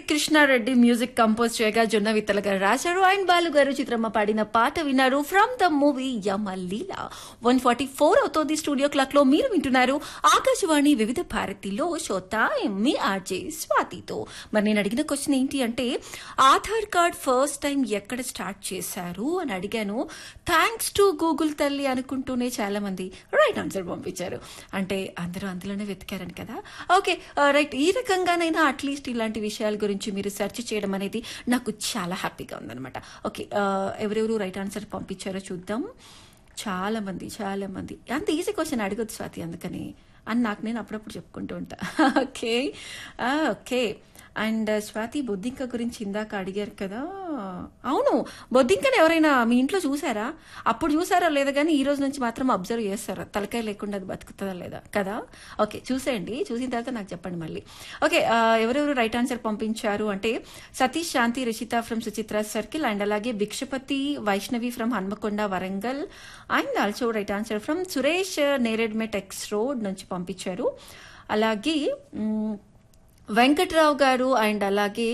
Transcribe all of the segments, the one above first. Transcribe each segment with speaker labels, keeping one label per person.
Speaker 1: Krishna Reddy music compose చేయగా జొన్న విత్తల గారు రాశారు. అండ్ బాలు గారు చిత్రమ్మ పాడిన పాట విన్నారు ఫ్రమ్ ద మూవీ యమలీల. 1:44 అవుతోంది స్టూడియో క్లాక్ లో. మీరు వింటున్నారు ఆకాశవాణి వివిధ భారతిలో షోతా మీ ఆర్జే స్వాతితో. మరి నేను అడిగిన క్వశ్చన్ ఏంటి అంటే, ఆధార్ కార్డ్ ఫస్ట్ టైం ఎక్కడ స్టార్ట్ చేశారు అని అడిగాను. థ్యాంక్స్ టు గూగుల్ తల్లి అనుకుంటూనే చాలా మంది రైట్ ఆన్సర్ పంపించారు. అంటే అందరూ అందులోనే వెతికారని కదా. Okay right. ఈ రకంగానైనా అట్లీస్ట్ ఇలాంటి విషయాల గురించి మీరు సెర్చ్ చేయడం అనేది నాకు చాలా హ్యాపీగా ఉందన్నమాట. ఓకే, ఎవరెవరు రైట్ ఆన్సర్ పంపించారో చూద్దాం. చాలా మంది అంత ఈజీ క్వశ్చన్ అడగొద్దు స్వాతి, అందుకని అని నాకు నేను అప్పుడప్పుడు చెప్పుకుంటూ ఉంటా. Okay okay. అండ్ స్వాతి బొద్దింక గురించి ఇందాక అడిగారు కదా. అవును, బొద్దింకని ఎవరైనా మీ ఇంట్లో చూసారా? అప్పుడు చూసారా లేదా కానీ ఈ రోజు నుంచి మాత్రం అబ్జర్వ్ చేస్తారా? తలకాయ లేకుండా అది బతుకుతుందా లేదా కదా. ఓకే, చూసేయండి, చూసిన తర్వాత నాకు చెప్పండి మళ్ళీ. ఓకే, ఎవరెవరు రైట్ ఆన్సర్ పంపించారు అంటే, సతీష్ శాంతి Rishitha from Suchitra circle, and అలాగే Bhikshapathi Vaishnavi from Hanamkonda Warangal, and also right answer from Suresh Neredmet X road నుంచి పంపించారు. అలాగే వెంకట్రావు గారు అండ్ అలాగే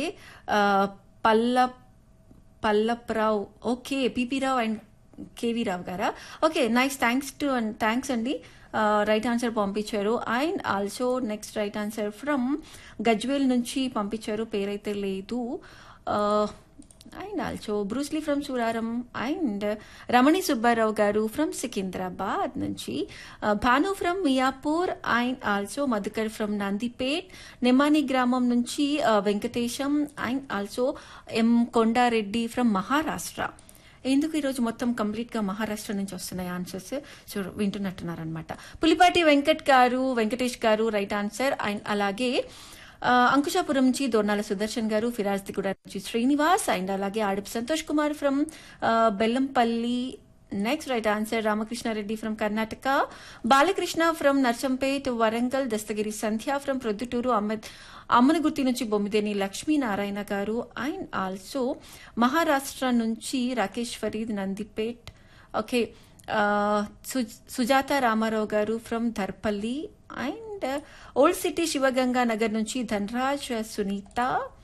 Speaker 1: పల్లప్రావు, okay, PP Rao and KV రావు గారా. ఓకే, నైస్, థ్యాంక్స్ అండి. రైట్ ఆన్సర్ పంపించారు. And also next right answer from Gajwel నుంచి పంపించారు, పేరైతే లేదు. And also Bruce Lee from Suraram, and రమణి సుబ్బారావు గారు ఫ్రమ్ సికింద్రాబాద్ నుంచి, Bhanu from Miyapur, and also Madhukar from Nandipet, Nimmani గ్రామం నుంచి Venkatesham, and also M Kondareddy from Maharashtra. ఎందుకు ఈరోజు మొత్తం కంప్లీట్ గా మహారాష్ట్ర నుంచి వస్తున్నాయి ఆన్సర్స్, సో వింటున్నట్టున్నారనమాట. పులిపాటి వెంకటేష్ గారు రైట్ ఆన్సర్. అండ్ అలాగే అంకుశాపురం నుంచి దోర్నాల సుదర్శన్ గారు, ఫిరాజ్దిగూడ నుంచి శ్రీనివాస్, అండ్ అలాగే ఆడిప్ Santosh Kumar from Bellampalli. Next right answer Ramakrishna Reddy from Karnataka, Balakrishna from Narsampet Warangal, Dastagiri Sandhya from Proddatur, Ammanagurthi నుంచి బొమ్మిదేని లక్ష్మీనారాయణ గారు, అండ్ ఆల్సో మహారాష్ట్ర నుంచి రాకేష్ ఫరీద్ నందిపేట్. ఓకే, సుజాత రామారావు గారు from Dharpalli, and old city Shivaganga Nagar నుంచి Dhanraj Sunitha,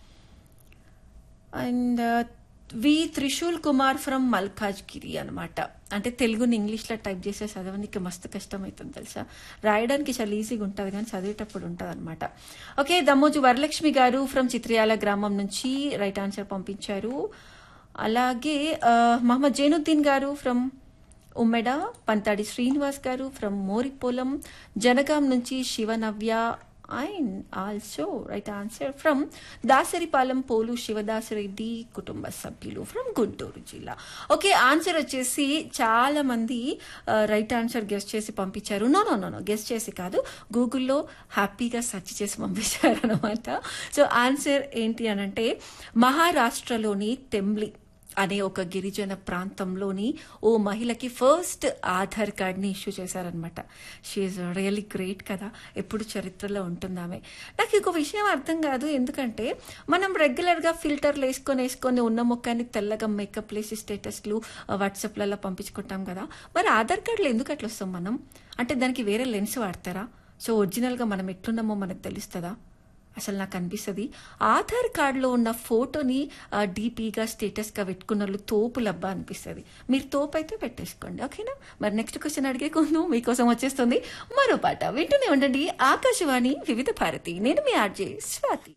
Speaker 1: and we Trishul Kumar from Malkajgiri అనమాట. అంటే తెలుగుని ఇంగ్లీష్లో టైప్ చేసే చదవడానికి మస్తు కష్టం అవుతుంది తెలుసా. రాయడానికి చాలా ఈజీగా ఉంటుంది కానీ చదివేటప్పుడు ఉంటుంది అనమాట. ఓకే, దమ్మోజు వరలక్ష్మి గారు ఫ్రమ్ చిత్రియాల గ్రామం నుంచి రైట్ ఆన్సర్ పంపించారు. అలాగే మహమ్మద్ జైనుద్దీన్ గారు ఫ్రమ్ ఉమ్మెడ, పంతాడి శ్రీనివాస్ గారు ఫ్రమ్ మోరిపోలం, జనగాం నుంచి శివనవ్య, and also right answer from Dasaripalem pole Sivadasa Reddy కుటుంబ సభ్యులు ఫ్రమ్ గుంటూరు జిల్లా. ఓకే, ఆన్సర్ వచ్చేసి చాలా మంది రైట్ ఆన్సర్ గెస్ట్ చేసి పంపించారు. నో గెస్ట్ చేసి కాదు, గూగుల్లో హ్యాపీగా సెర్చ్ చేసి పంపించారు అనమాట. సో ఆన్సర్ ఏంటి అనంటే, మహారాష్ట్రలోని తెంబ్లి అనే ఒక గిరిజన ప్రాంతంలోని ఓ మహిళకి ఫస్ట్ ఆధార్ కార్డ్ని ఇష్యూ చేశారనమాట. షీఈస్ రియల్లీ గ్రేట్ కదా, ఎప్పుడు చరిత్రలో ఉంటుందామె. నాకు ఇంకో విషయం అర్థం కాదు, ఎందుకంటే మనం రెగ్యులర్గా ఫిల్టర్లు వేసుకొని ఉన్న ముఖాన్ని తెల్లగా మేకప్ వేసి స్టేటస్లు వాట్సాప్లలో పంపించుకుంటాం కదా. మరి ఆధార్ కార్డులో ఎందుకు అట్లా వస్తాం మనం? అంటే దానికి వేరే లెన్స్ వాడతారా? సో ఒరిజినల్గా మనం ఎట్లున్నామో మనకు తెలుస్తుందా? అసలు నాకు అనిపిస్తుంది ఆధార్ కార్డులో ఉన్న ఫోటోని డీపీగా స్టేటస్గా పెట్టుకున్న వాళ్ళు తోపులబ్బా అనిపిస్తుంది. మీరు తోపు అయితే పెట్టేసుకోండి, ఓకేనా? మరి నెక్స్ట్ క్వశ్చన్ అడిగే కొందు మీకోసం వచ్చేస్తుంది మరో పాట. వింటూనే ఉండండి ఆకాశవాణి వివిధ భారతి. నేను మీ ఆర్జే స్వాతి.